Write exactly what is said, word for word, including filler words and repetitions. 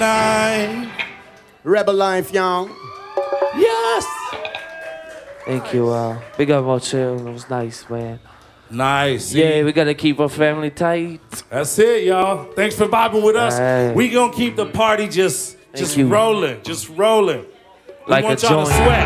night. Rebel life, y'all. Yes. Thank you. Uh, big up our chill. It was nice, man. Nice. See? Yeah, we gotta keep our family tight. That's it, y'all. Thanks for vibing with us. Right. We gonna keep the party just, just you. rolling, just rolling. We Like want a y'all to joint. sweat.